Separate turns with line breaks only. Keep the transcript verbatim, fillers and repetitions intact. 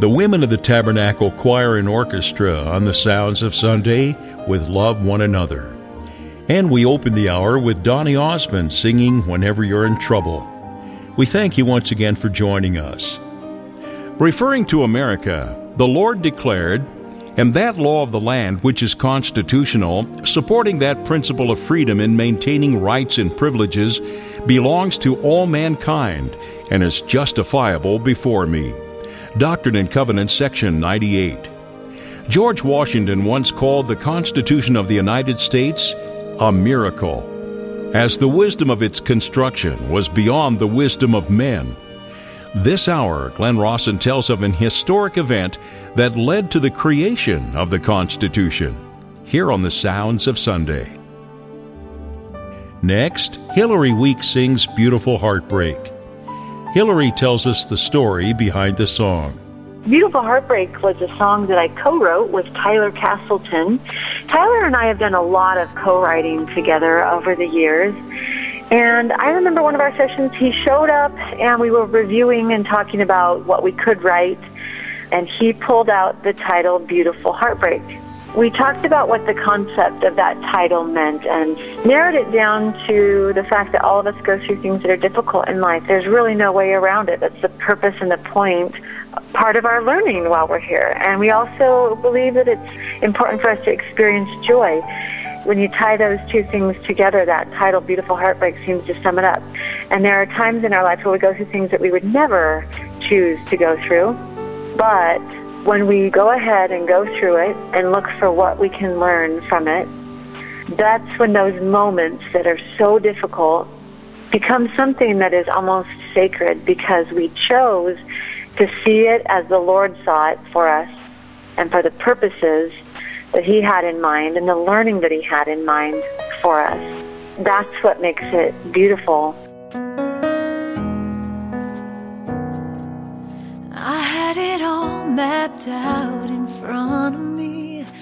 The women of the Tabernacle Choir and Orchestra on the Sounds of Sunday with Love One Another. And we open the hour with Donny Osmond singing Whenever You're in Trouble. We thank you once again for joining us. Referring to America, the Lord declared, "And that law of the land which is constitutional, supporting that principle of freedom in maintaining rights and privileges, belongs to all mankind and is justifiable before me." Doctrine and Covenants, section ninety-eight. George Washington once called the Constitution of the United States a miracle, as the wisdom of its construction was beyond the wisdom of men. This hour, Glenn Rawson tells of an historic event that led to the creation of the Constitution, here on the Sounds of Sunday. Next, Hillary Week sings Beautiful Heartbreak. Hillary tells us the story behind the song.
Beautiful Heartbreak was a song that I co-wrote with Tyler Castleton. Tyler and I have done a lot of co-writing together over the years. And I remember one of our sessions, he showed up and we were reviewing and talking about what we could write. And he pulled out the title Beautiful Heartbreak. We talked about what the concept of that title meant and narrowed it down to the fact that all of us go through things that are difficult in life. There's really no way around it. That's the purpose and the point, part of our learning while we're here. And we also believe that it's important for us to experience joy. When you tie those two things together, that title, Beautiful Heartbreak, seems to sum it up. And there are times in our life where we go through things that we would never choose to go through. But when we go ahead and go through it and look for what we can learn from it, that's when those moments that are so difficult become something that is almost sacred, because we chose to see it as the Lord saw it for us and for the purposes that He had in mind and the learning that He had in mind for us. That's what makes it beautiful.
I had it all mapped out in front of me.